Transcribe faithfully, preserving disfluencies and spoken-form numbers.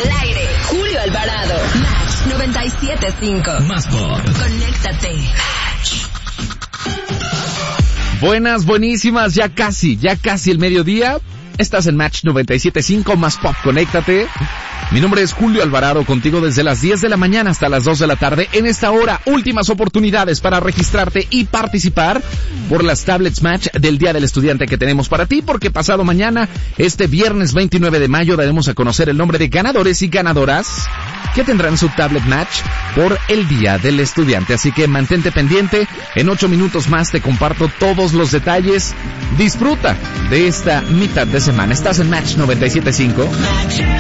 Al aire, Julio Alvarado. Match noventa y siete punto cinco. Más pop. Conéctate. Buenas, buenísimas, ya casi, ya casi el mediodía. Estás en Match noventa y siete punto cinco, Más Pop, conéctate. Mi nombre es Julio Alvarado, contigo desde las diez de la mañana hasta las dos de la tarde. En esta hora, últimas oportunidades para registrarte y participar por las tablets Match del Día del Estudiante que tenemos para ti, porque pasado mañana, este viernes veintinueve de mayo, daremos a conocer el nombre de ganadores y ganadoras que tendrán su tablet Match por el Día del Estudiante. Así que mantente pendiente, en ocho minutos más te comparto todos los detalles. Disfruta de esta mitad de semana. Estás en Match noventa y siete punto cinco.